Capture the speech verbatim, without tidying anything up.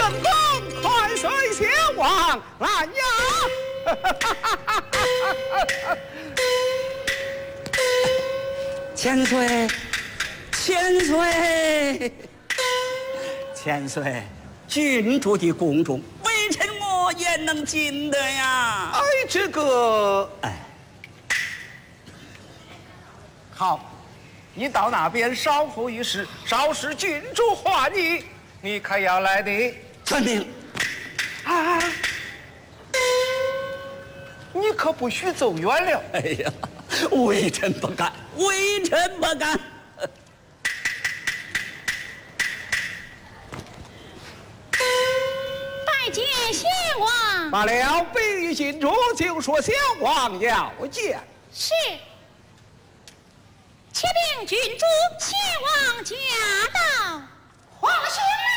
正宫万岁先王来呀！ 千岁，千岁，千岁，郡主的宫中，微臣我也能进的呀。 哎，这个， 哎， 好，你到那边稍服一时，稍使郡主唤你，你可要来的。 遵命。 啊！你可不许走远了。 哎呀，微臣不敢，微臣不敢。 拜见先王。 罢了，北郡主就说先王要见。 是。启禀郡主，先王驾到。 皇兄。